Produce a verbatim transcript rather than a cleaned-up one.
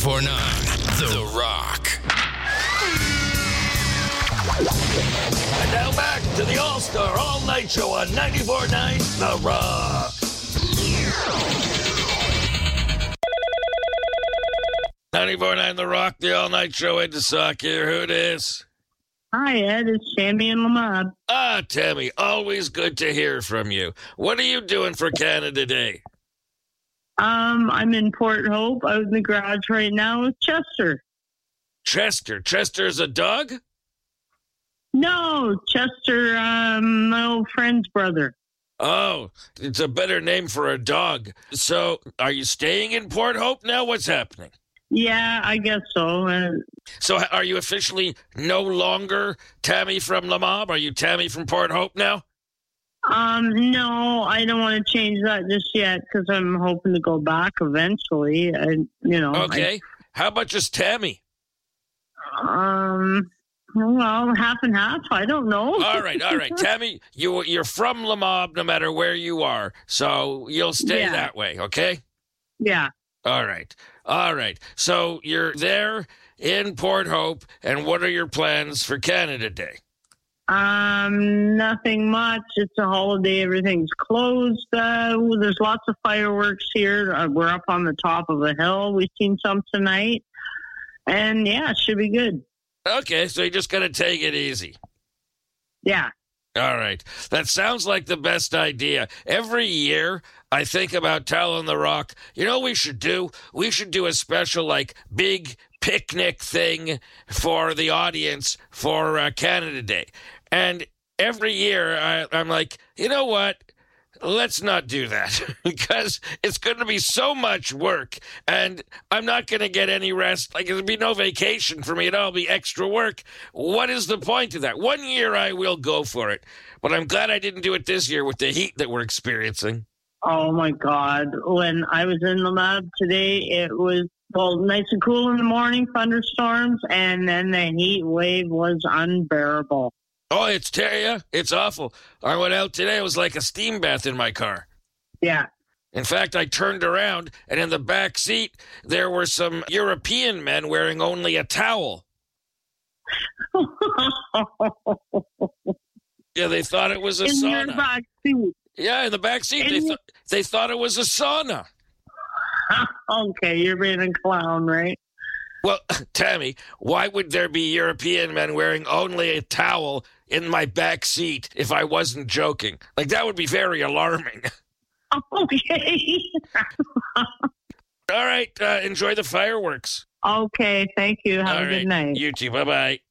ninety-four point nine The Rock. And now back to the All-Star All-Night Show on ninety-four point nine The Rock. ninety-four point nine The Rock, the All-Night Show. Ed DeSock here. Who it is? Hi, Ed. It's Tammy and Lamab. Ah, Tammy, always good to hear from you. What are you doing for Canada Day? Um, I'm in Port Hope, out in the garage right now with Chester. Chester. Chester's a dog? No, Chester, um, my old friend's brother. Oh, it's a better name for a dog. So, are you staying in Port Hope now? What's happening? Yeah, I guess so. Uh, So, are you officially no longer Tammy from Lamab? Are you Tammy from Port Hope now? um, no, I don't want to change that just yet because I'm hoping to go back eventually. And you know. Okay. How about just Tammy? I, um. Well, half and half. I don't know. All right, all right. Tammy, you, you're from Lamab no matter where you are, so you'll stay Yeah. that way, okay? Yeah. All right, all right. So you're there in Port Hope, and what are your plans for Canada Day? Um, nothing much. It's a holiday. Everything's closed. Uh, there's lots of fireworks here. Uh, we're up on the top of a hill. We've seen some tonight. And yeah, it should be good. Okay, so you're just going to take it easy. Yeah. All right. That sounds like the best idea. Every year, I think about telling The Rock, you know what we should do? We should do a special, like, big picnic thing for the audience for uh, Canada Day. And every year, I, I'm like, you know what? Let's not do that because it's going to be so much work and I'm not going to get any rest. Like, there'll be no vacation for me. It'll be extra work. What is the point of that? One year I will go for it, but I'm glad I didn't do it this year with the heat that we're experiencing. Oh my God. When I was in the lab today, it was, well, nice and cool in the morning, thunderstorms, and then the heat wave was unbearable. Oh, it's ter- it's awful. I went out today. It was like a steam bath in my car. Yeah. In fact, I turned around, and in the back seat, there were some European men wearing only a towel. Yeah, they thought it was a in sauna. your back seat. Yeah, in the back seat, In they, the- th- they thought it was a sauna. Okay, you're being a clown, right? Well, Tammy, why would there be European men wearing only a towel in my back seat if I wasn't joking? Like, that would be very alarming. Okay. All right, uh, enjoy the fireworks. Okay, thank you. Have All a right, good night. You too. Bye-bye.